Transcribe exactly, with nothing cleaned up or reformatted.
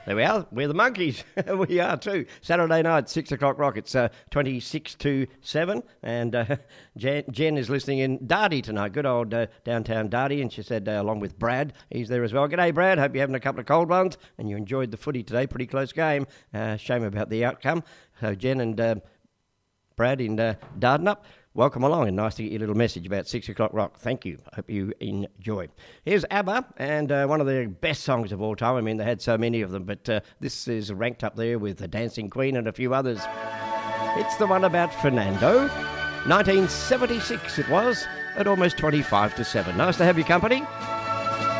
There we are. We're the Monkeys. We are too. Saturday night, six o'clock rock. It's uh, twenty-six to seven. And uh, Jen, Jen is listening in Dardy tonight. Good old uh, downtown Dardy. And she said, uh, along with Brad, he's there as well. G'day, Brad. Hope you're having a couple of cold ones and you enjoyed the footy today. Pretty close game. Uh, shame about the outcome. So Jen and uh, Brad in uh, Dardanup, welcome along, and nice to get your little message about six o'clock rock. Thank you. Hope you enjoy. Here's ABBA, and uh, one of the best songs of all time. I mean, they had so many of them, but uh, this is ranked up there with The Dancing Queen and a few others. It's the one about Fernando. nineteen seventy-six it was, at almost twenty-five to seven. Nice to have your company.